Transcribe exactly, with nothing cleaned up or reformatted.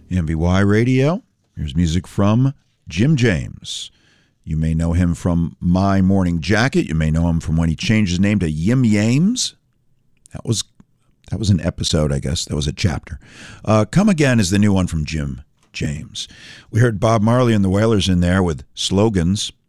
M V Y Radio. Here's music from Jim James. You may know him from My Morning Jacket. You may know him from when he changed his name to Yim Yames. That was that was an episode, I guess. That was a chapter. Uh, Come Again is the new one from Jim James. We heard Bob Marley and the Wailers in there with Slogans.